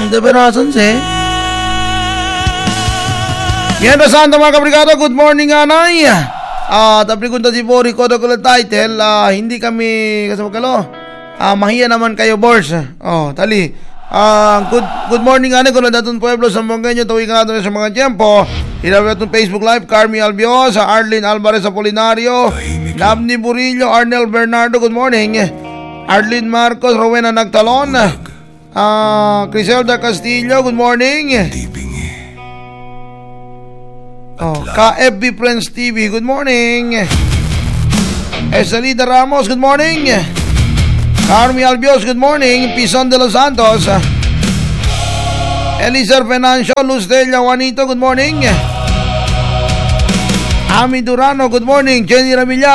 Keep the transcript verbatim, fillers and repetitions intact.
de Berasan si. Mientras tanto mga kabrigado, good morning anay. Ah, uh, tapregunta si Bori ko do ko title, uh, hindi kami kasama kalo. Ah, uh, mahiya naman kayo, boss. Oh, tali. Ah, uh, good good morning anay ko na datong pueblo sa Mongenyo tuwing natin sa mga tiempo. Ilawin itong Facebook Live, Carmi Albiosa, Arlene Alvarez Apolinario, Nabni Burillo, Arnel Bernardo, good morning. Arlene Marcos, Rowena Nagtalon, uh, Criselda Castillo, good morning. Oh, K F B Friends T V, good morning. Esalida Ramos, good morning. Carmi Albios, good morning. Pison de los Santos, Eliezer Venancio, Luz Delia Juanito, good morning. Ami Durano, good morning. Jenny Ramilla,